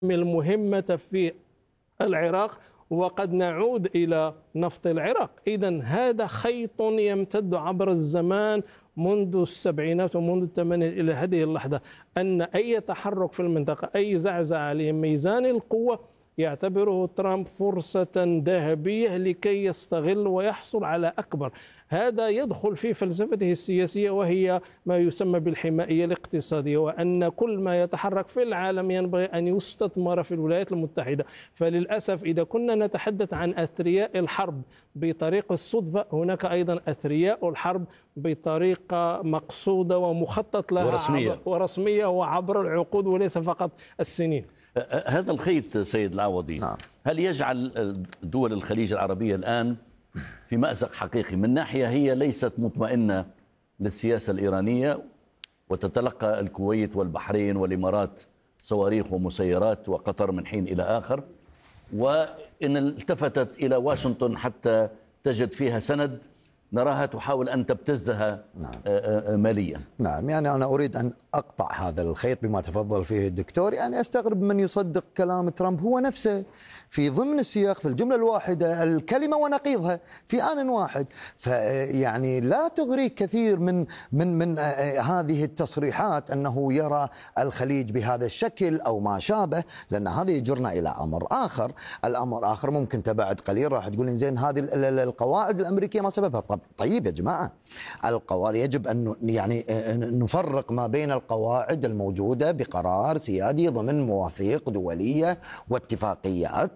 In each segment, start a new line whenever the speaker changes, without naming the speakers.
المهمة في العراق، وقد نعود إلى نفط العراق. إذن هذا خيط يمتد عبر الزمان منذ السبعينات ومنذ الثمانينات إلى هذه اللحظة، أن أي تحرك في المنطقة، أي زعزعة لميزان القوة، يعتبره ترامب فرصة ذهبية لكي يستغل ويحصل على أكبر. هذا يدخل في فلسفته السياسية، وهي ما يسمى بالحمائية الاقتصادية، وأن كل ما يتحرك في العالم ينبغي أن يستثمر في الولايات المتحدة. فللأسف إذا كنا نتحدث عن أثرياء الحرب بطريق الصدفة، هناك أيضا أثرياء الحرب بطريقة مقصودة ومخطط لها ورسمية وعبر العقود وليس فقط السنين.
هذا الخيط سيد العوضي هل يجعل دول الخليج العربية الآن في مأزق حقيقي؟ من ناحية هي ليست مطمئنة للسياسة الإيرانية، وتتلقى الكويت والبحرين والإمارات صواريخ ومسيرات، وقطر من حين إلى آخر، وإن التفتت إلى واشنطن حتى تجد فيها سند نراها تحاول أن تبتزها ماليا.
نعم، يعني أنا أريد أن أقطع هذا الخيط بما تفضل فيه الدكتور. يعني أستغرب من يصدق كلام ترامب هو نفسه في ضمن السياق، في الجملة الواحدة الكلمة ونقيضها في آن واحد. فيعني لا تغريك كثير من هذه التصريحات أنه يرى الخليج بهذا الشكل أو ما شابه، لأن هذا يجرنا إلى أمر آخر. الأمر آخر ممكن تبعد قليل راح تقول زين هذه القواعد الأمريكية ما سببها. طيب يا جماعة، القواعد يجب أن يعني نفرق ما بين القواعد الموجودة بقرار سيادي ضمن مواثيق دولية واتفاقيات،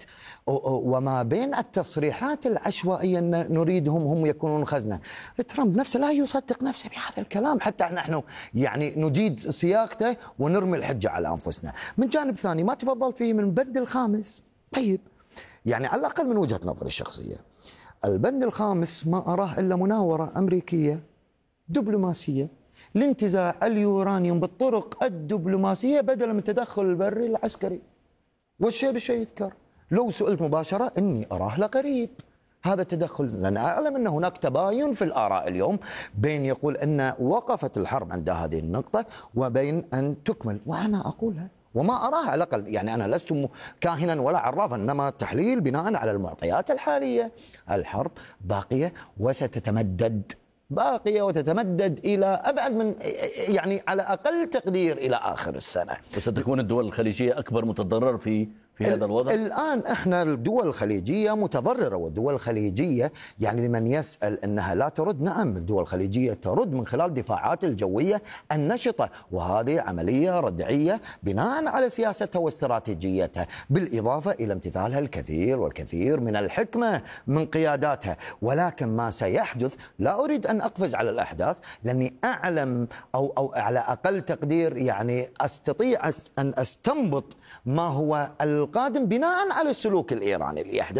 وما بين التصريحات العشوائية أن نريدهم هم يكونون خزنة. ترامب نفسه لا يصدق نفسه بهذا الكلام، حتى نحن يعني نجيد سياقته ونرمي الحجة على أنفسنا. من جانب ثاني ما تفضلت فيه من البند الخامس، طيب يعني على الأقل من وجهة نظري الشخصية البند الخامس ما أراه إلا مناورة أمريكية دبلوماسية لانتزاع اليورانيوم بالطرق الدبلوماسية بدلا من التدخل البري العسكري. والشيء بالشيء يذكر. لو سئلت مباشرة إني أراه لقريب هذا التدخل، لأن أعلم أن هناك تباين في الآراء اليوم بين يقول أن وقفت الحرب عند هذه النقطة وبين أن تكمل، وأنا أقولها وما أراها على الأقل. يعني أنا لست كاهنا ولا عرافا، إنما تحليل بناء على المعطيات الحالية. الحرب باقية وستتمدد، باقية وتتمدد إلى أبعد من يعني على أقل تقدير إلى آخر السنة.
وستكون الدول الخليجية أكبر متضرر في هذا الوضع.
الآن احنا الدول الخليجية متضررة، والدول الخليجية يعني لمن يسأل أنها لا ترد، نعم الدول الخليجية ترد من خلال الدفاعات الجوية النشطة، وهذه عملية ردعية بناء على سياستها واستراتيجيتها، بالإضافة إلى امتثالها الكثير والكثير من الحكمة من قياداتها. ولكن ما سيحدث لا أريد أن أقفز على الأحداث، لأني أعلم أو على أقل تقدير يعني أستطيع أن أستنبط ما هو القادم بناء على السلوك الإيراني اللي يحدث.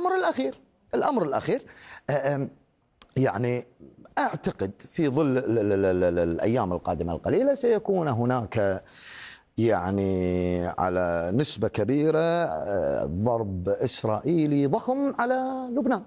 الأمر الأخير يعني أعتقد في ظل الأيام القادمة القليلة سيكون هناك يعني على نسبة كبيرة ضرب إسرائيلي ضخم على لبنان،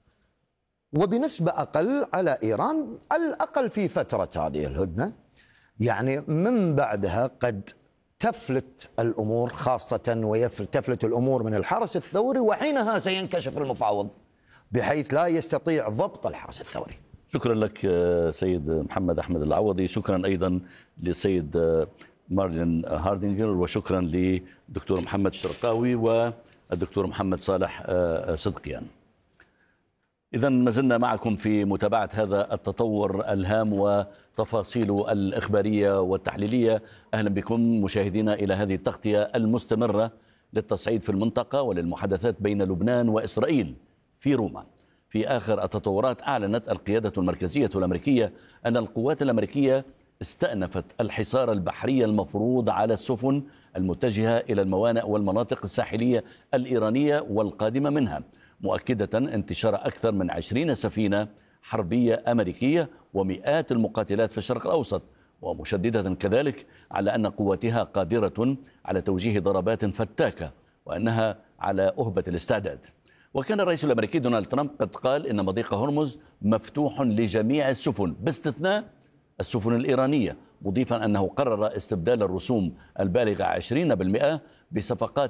وبنسبة أقل على إيران، على الأقل في فترة هذه الهدنة. يعني من بعدها قد تفلت الأمور، خاصة وتفلت الأمور من الحرس الثوري، وحينها سينكشف المفاوض بحيث لا يستطيع ضبط الحرس الثوري.
شكرا لك سيد محمد أحمد العوضي، شكرا أيضا لسيد مارلين هاردينجر، وشكرا للدكتور محمد شرقاوي والدكتور محمد صالح صدقيان. إذن ما زلنا معكم في متابعة هذا التطور الهام وتفاصيله الإخبارية والتحليلية. أهلا بكم مشاهدينا إلى هذه التغطية المستمرة للتصعيد في المنطقة وللمحادثات بين لبنان وإسرائيل في روما. في آخر التطورات أعلنت القيادة المركزية الأمريكية أن القوات الأمريكية استأنفت الحصار البحري المفروض على السفن المتجهة إلى الموانئ والمناطق الساحلية الإيرانية والقادمة منها، مؤكدة انتشار أكثر من 20 سفينة حربية أمريكية ومئات المقاتلات في الشرق الأوسط، ومشددة كذلك على أن قواتها قادرة على توجيه ضربات فتاكة وأنها على أهبة الاستعداد. وكان الرئيس الأمريكي دونالد ترامب قد قال إن مضيق هرمز مفتوح لجميع السفن باستثناء السفن الإيرانية، مضيفا أنه قرر استبدال الرسوم البالغة 20% بصفقات